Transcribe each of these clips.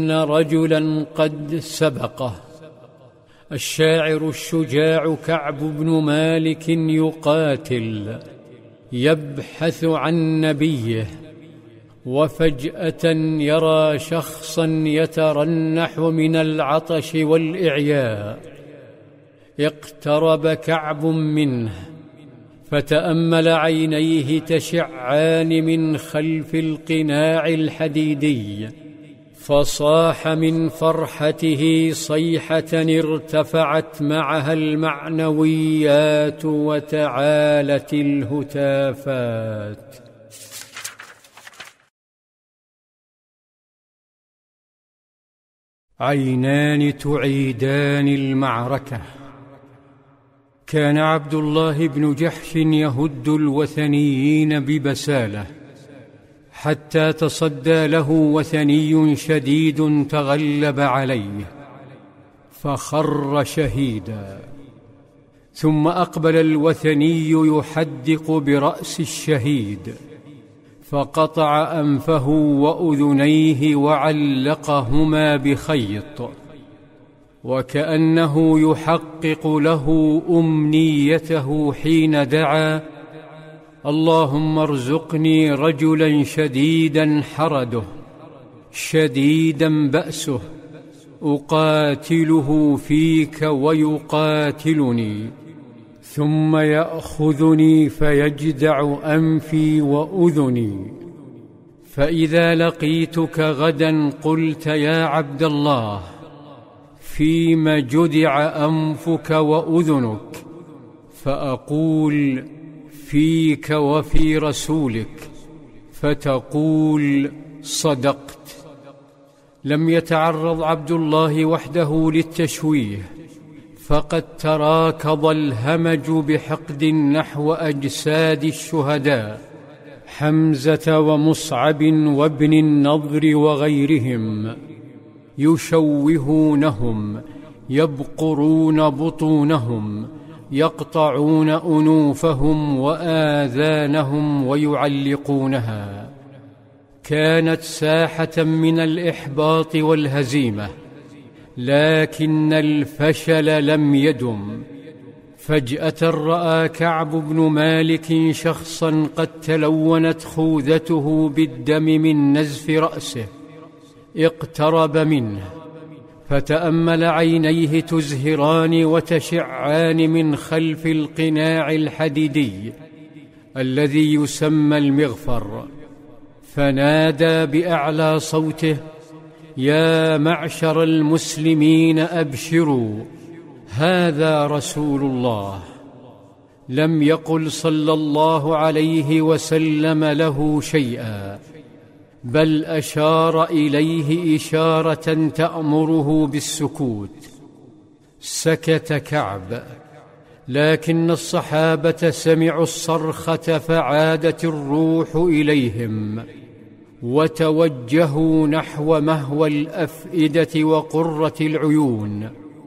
إن رجلا قد سبقه. الشاعر الشجاع كعب بن مالك يقاتل يبحث عن نبيه، وفجأة يرى شخصا يترنح من العطش والإعياء. اقترب كعب منه فتأمل عينيه تشعان من خلف القناع الحديدي، فصاح من فرحته صيحة ارتفعت معها المعنويات وتعالت الهتافات. عينان تعيدان المعركة. كان عبد الله بن جحش يهد الوثنيين ببسالة، حتى تصدى له وثني شديد تغلب عليه فخر شهيدا. ثم أقبل الوثني يحدق برأس الشهيد، فقطع أنفه وأذنيه وعلقهما بخيط، وكأنه يحقق له أمنيته حين دعا: اللهم ارزقني رجلا شديدا حرده شديدا بأسه، أقاتله فيك ويقاتلني، ثم يأخذني فيجدع أنفي وأذني، فإذا لقيتك غدا قلت: يا عبد الله، فيم جدع أنفك وأذنك؟ فأقول: فيك وفي رسولك، فتقول: صدقت. لم يتعرض عبد الله وحده للتشويه، فقد تراكض الهمج بحقد نحو أجساد الشهداء حمزة ومصعب وابن النضر وغيرهم، يشوهونهم، يبقرون بطونهم، يقطعون أنوفهم وآذانهم ويعلقونها. كانت ساحة من الإحباط والهزيمة، لكن الفشل لم يدم. فجأة رأى كعب بن مالك شخصا قد تلونت خوذته بالدم من نزف رأسه. اقترب منه فتأمل عينيه تزهران وتشعان من خلف القناع الحديدي الذي يسمى المغفر، فنادى بأعلى صوته: يا معشر المسلمين أبشروا، هذا رسول الله. لم يقل صلى الله عليه وسلم له شيئا، بل أشار إليه إشارة تأمره بالسكوت. سكت كعب، لكن الصحابة سمعوا الصرخة فعادت الروح إليهم، وتوجهوا نحو مهوى الأفئدة وقرة العيون،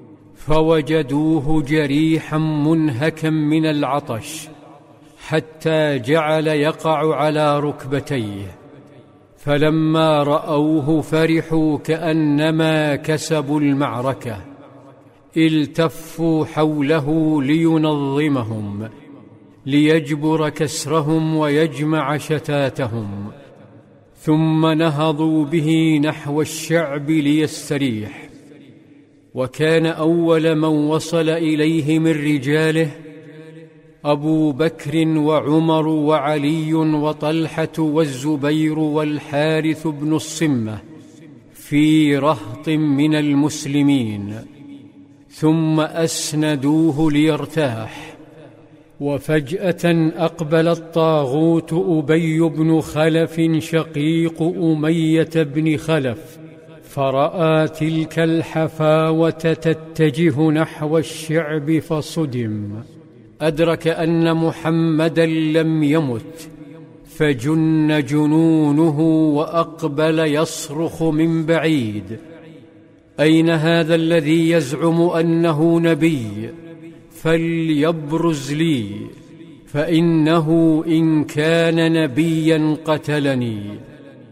فوجدوه جريحا منهكا من العطش، حتى جعل يقع على ركبتيه. فلما رأوه فرحوا كأنما كسبوا المعركة، التفوا حوله لينظمهم، ليجبر كسرهم ويجمع شتاتهم، ثم نهضوا به نحو الشعب ليستريح. وكان أول من وصل إليه من رجاله أبو بكر وعمر وعلي وطلحة والزبير والحارث بن الصمة في رهط من المسلمين، ثم أسندوه ليرتاح. وفجأة أقبل الطاغوت أبي بن خلف شقيق أمية بن خلف، فرأى تلك الحفاوة تتجه نحو الشعب فصدم. أدرك أن محمدا لم يمت، فجن جنونه وأقبل يصرخ من بعيد: أين هذا الذي يزعم أنه نبي؟ فليبرز لي، فإنه إن كان نبيا قتلني.